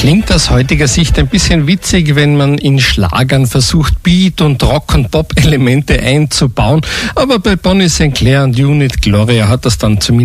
Klingt aus heutiger Sicht ein bisschen witzig, wenn man in Schlagern versucht, Beat- und Rock- und Pop-Elemente einzubauen. Aber bei Bonnie Sinclair und Unit Gloria hat das dann zumindest